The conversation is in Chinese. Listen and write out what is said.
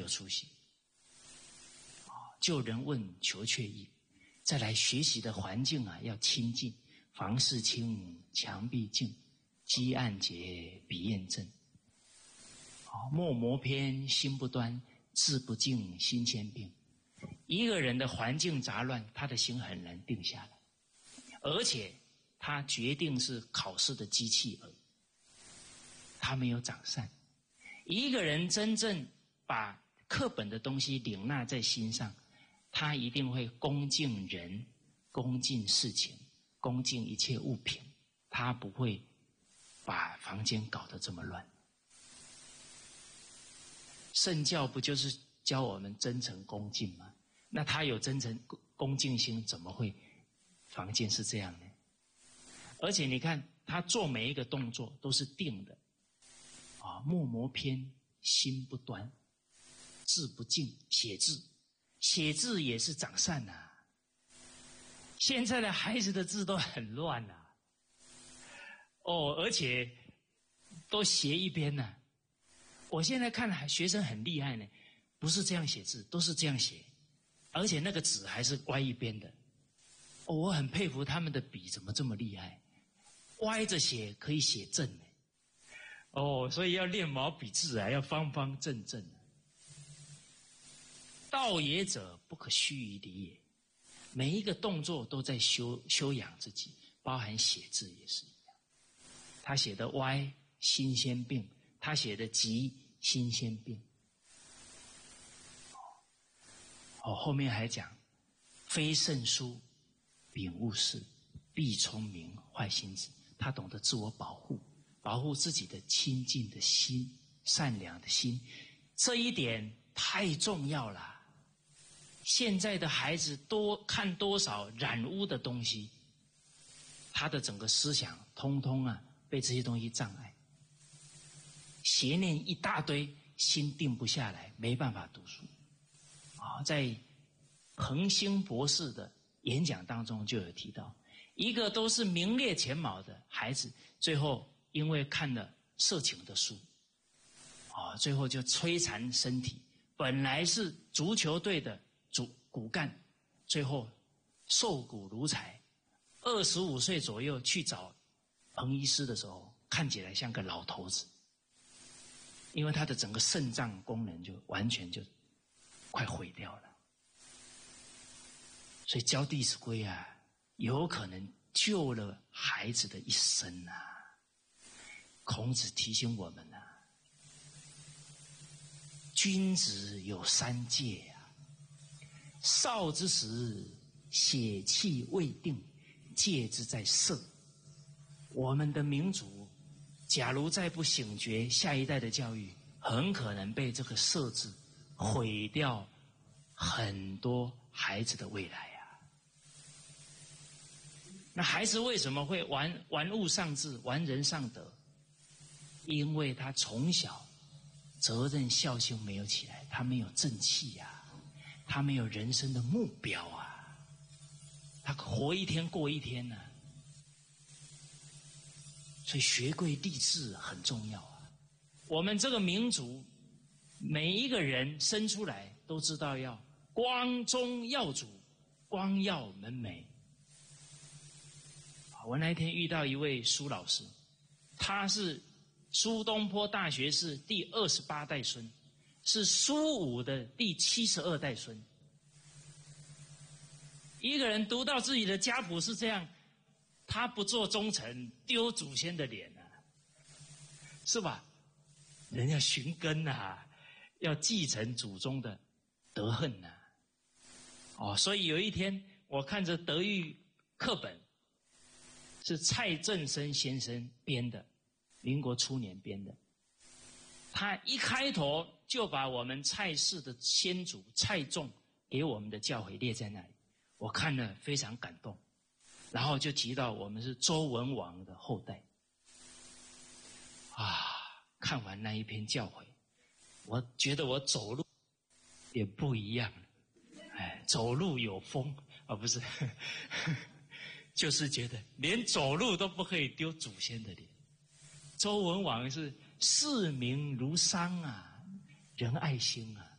有出息。救人问求确意。再来学习的环境啊，要清净，房事清，墙壁净，积案洁，笔砚正。墨磨偏，心不端，志不静，心先病。一个人的环境杂乱，他的心很难定下来，而且他决定是考试的机器而已，他没有长善。一个人真正把课本的东西领纳在心上，他一定会恭敬人，恭敬事情，恭敬一切物品，他不会把房间搞得这么乱。圣教不就是教我们真诚恭敬吗？那他有真诚恭敬心，怎么会房间是这样呢？而且你看他做每一个动作都是定的墨磨偏，心不端，志不静。写字也是长善啊。现在的孩子的字都很乱啊，而且都斜一边啊。我现在看学生很厉害呢，不是这样写字，都是这样写，而且那个纸还是歪一边的。我很佩服他们的笔怎么这么厉害，歪着写可以写正呢。所以要练毛笔字啊，要方方正正啊。道也者，不可虚于理也。每一个动作都在修养自己，包含写字也是一样。他写的歪，心先病；他写的急，心先病。后面还讲，非圣书，秉勿事，必聪明，坏心子。他懂得自我保护，保护自己的清净的心，善良的心，这一点太重要了。现在的孩子多看多少染污的东西，他的整个思想通通被这些东西障碍，邪念一大堆，心定不下来，没办法读书。在彭兴博士的演讲当中就有提到，一个都是名列前茅的孩子，最后因为看了色情的书，最后就摧残身体。本来是足球队的骨干，最后瘦骨如柴。25岁左右去找彭医师的时候，看起来像个老头子，因为他的整个肾脏功能就完全就快毁掉了。所以教《弟子规》有可能救了孩子的一生啊。孔子提醒我们君子有3戒少之时，血气未定，戒之在色。我们的民族假如再不醒觉，下一代的教育很可能被这个色字毁掉很多孩子的未来啊。那孩子为什么会玩物丧志，玩人丧德？因为他从小责任孝心没有起来，他没有正气他没有人生的目标他活一天过一天所以学贵立志很重要我们这个民族每一个人生出来都知道要光宗耀祖，光耀门楣。我那天遇到一位苏老师，他是苏东坡大学士第28代孙，是苏武的第72代孙。一个人读到自己的家谱是这样，他不做忠臣，丢祖先的脸是吧？人要寻根要继承祖宗的德恨所以有一天我看着德育课本，是蔡振声先生编的，民国初年编的。他一开头就把我们蔡氏的先祖蔡仲给我们的教诲列在那里，我看了非常感动。然后就提到我们是周文王的后代看完那一篇教诲，我觉得我走路也不一样了。走路有风不是就是觉得连走路都不可以丢祖先的脸。周文王是视民如商仁爱心